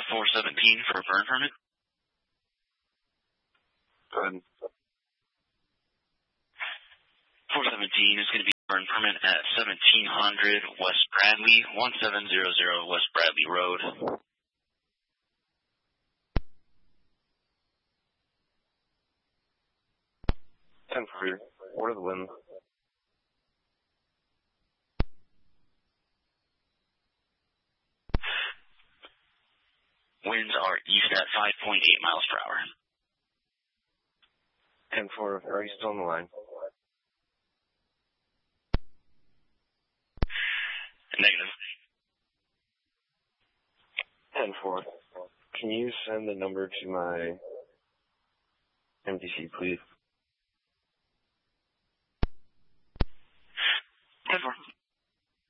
417 for a burn permit. Go ahead. 417 is going to be a burn permit at 1700 West Bradley, 1700 West Bradley Road. 10-4. What are the winds? Winds are east at 5.8 miles per hour. 10-4. Are you still on the line? Negative. 10-4. Can you send the number to my MDC, please?